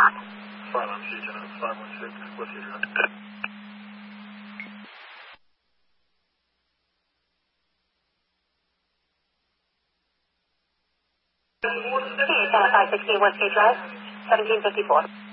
not. Silent Fusion at 516, what's your address? Identify 16 Westgate Drive, 1754.